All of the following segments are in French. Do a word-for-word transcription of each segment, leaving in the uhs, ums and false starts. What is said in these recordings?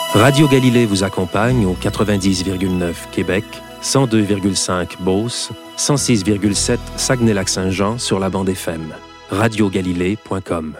Radio Galilée vous accompagne au quatre-vingt-dix virgule neuf Québec, cent deux virgule cinq Beauce, cent six virgule sept Saguenay-Lac-Saint-Jean sur la bande F M. radio galilée point com.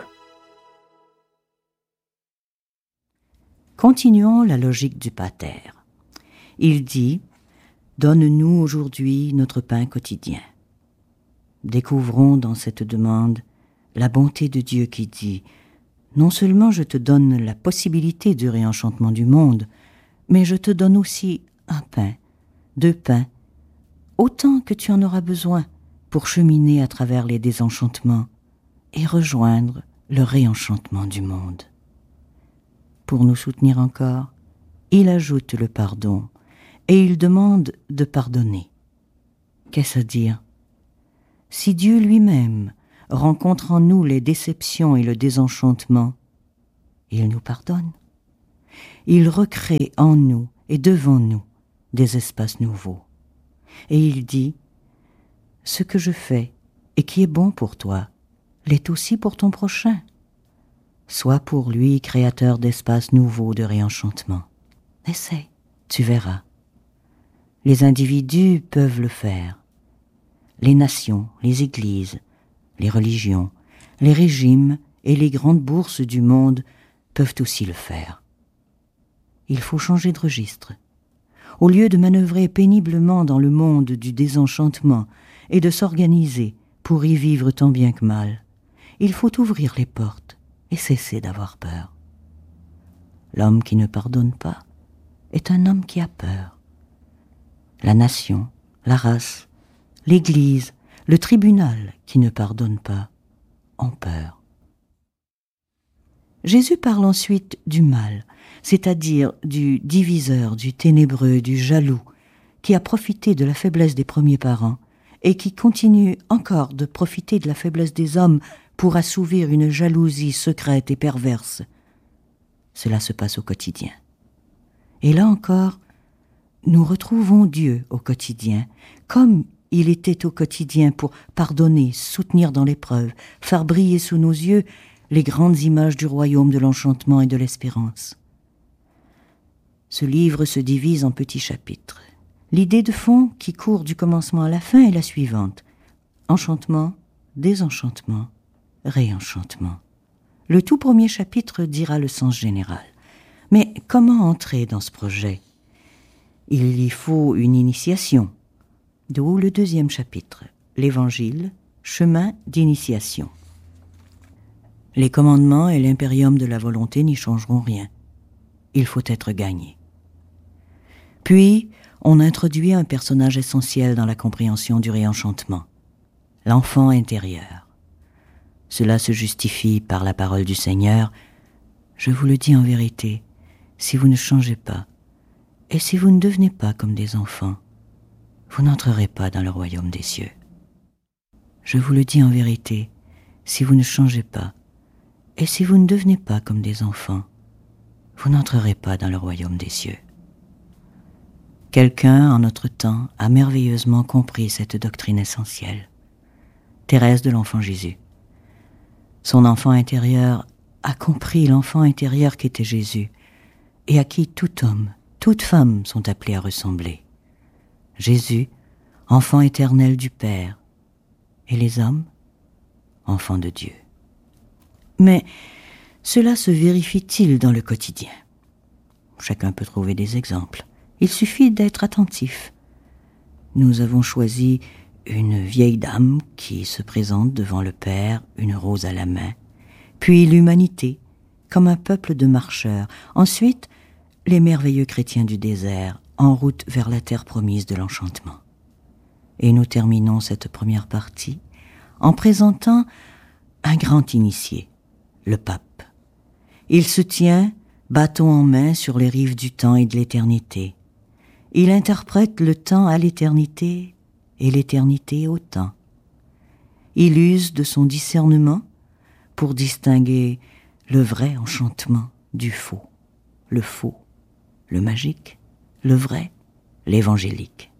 Continuons la logique du Pater. Il dit « Donne-nous aujourd'hui notre pain quotidien ». Découvrons dans cette demande la bonté de Dieu qui dit « Non seulement je te donne la possibilité du réenchantement du monde, mais je te donne aussi un pain, deux pains, autant que tu en auras besoin pour cheminer à travers les désenchantements et rejoindre le réenchantement du monde. » Pour nous soutenir encore, il ajoute le pardon et il demande de pardonner. Qu'est-ce à dire ? Si Dieu lui-même rencontre en nous les déceptions et le désenchantement, il nous pardonne. Il recrée en nous et devant nous des espaces nouveaux. Et il dit « Ce que je fais et qui est bon pour toi, l'est aussi pour ton prochain. Sois pour lui créateur d'espaces nouveaux de réenchantement. Essaie, tu verras. Les individus peuvent le faire. Les nations, les églises, les religions, les régimes et les grandes bourses du monde peuvent aussi le faire. Il faut changer de registre. Au lieu de manœuvrer péniblement dans le monde du désenchantement et de s'organiser pour y vivre tant bien que mal, il faut ouvrir les portes et cesser d'avoir peur. L'homme qui ne pardonne pas est un homme qui a peur. La nation, la race, l'Église, le tribunal qui ne pardonne pas ont peur. Jésus parle ensuite du mal, c'est-à-dire du diviseur, du ténébreux, du jaloux, qui a profité de la faiblesse des premiers parents et qui continue encore de profiter de la faiblesse des hommes pour assouvir une jalousie secrète et perverse. Cela se passe au quotidien. Et là encore, nous retrouvons Dieu au quotidien, comme il était au quotidien pour pardonner, soutenir dans l'épreuve, faire briller sous nos yeux les grandes images du royaume de l'enchantement et de l'espérance. Ce livre se divise en petits chapitres. L'idée de fond qui court du commencement à la fin est la suivante. Enchantement, désenchantement, réenchantement. Le tout premier chapitre dira le sens général. Mais comment entrer dans ce projet ? Il y faut une initiation. D'où le deuxième chapitre, l'Évangile, chemin d'initiation. Les commandements et l'impérium de la volonté n'y changeront rien. Il faut être gagné. Puis, on introduit un personnage essentiel dans la compréhension du réenchantement, l'enfant intérieur. Cela se justifie par la parole du Seigneur. Je vous le dis en vérité, si vous ne changez pas, et si vous ne devenez pas comme des enfants, vous n'entrerez pas dans le royaume des cieux. Je vous le dis en vérité, si vous ne changez pas, et si vous ne devenez pas comme des enfants, vous n'entrerez pas dans le royaume des cieux. Quelqu'un, en notre temps, a merveilleusement compris cette doctrine essentielle. Thérèse de l'Enfant Jésus. Son enfant intérieur a compris l'enfant intérieur qu'était Jésus, et à qui tout homme, toute femme sont appelés à ressembler. Jésus, enfant éternel du Père, et les hommes, enfants de Dieu. Mais cela se vérifie-t-il dans le quotidien ? Chacun peut trouver des exemples. Il suffit d'être attentif. Nous avons choisi une vieille dame qui se présente devant le Père, une rose à la main, puis l'humanité, comme un peuple de marcheurs. Ensuite, les merveilleux chrétiens du désert, en route vers la terre promise de l'enchantement. Et nous terminons cette première partie en présentant un grand initié, le pape. Il se tient, bâton en main, sur les rives du temps et de l'éternité. Il interprète le temps à l'éternité et l'éternité au temps. Il use de son discernement pour distinguer le vrai enchantement du faux, le faux, le magique, le vrai, l'évangélique.